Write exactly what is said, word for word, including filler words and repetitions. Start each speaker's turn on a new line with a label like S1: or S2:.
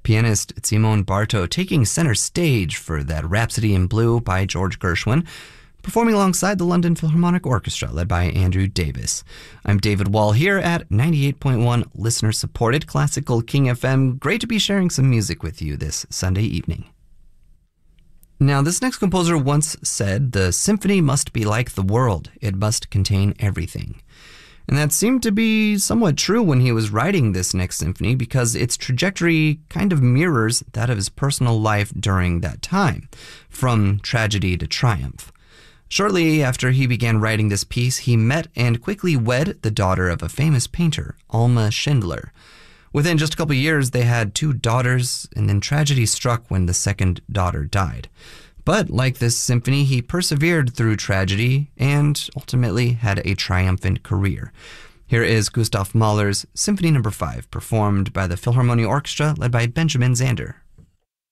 S1: Pianist Simone Barto taking center stage for that Rhapsody in Blue by George Gershwin, performing alongside the London Philharmonic Orchestra led by Andrew Davis. I'm David Wall here at ninety-eight point one listener-supported Classical King F M. Great to be sharing some music with you this Sunday evening. Now, this next composer once said, "The symphony must be like the world. It must contain everything." And that seemed to be somewhat true when he was writing this next symphony, because its trajectory kind of mirrors that of his personal life during that time, from tragedy to triumph. Shortly after he began writing this piece, he met and quickly wed the daughter of a famous painter, Alma Schindler. Within just a couple years, they had two daughters, and then tragedy struck when the second daughter died. But like this symphony, he persevered through tragedy and ultimately had a triumphant career. Here is Gustav Mahler's Symphony Number five, performed by the Philharmonic Orchestra led by Benjamin Zander.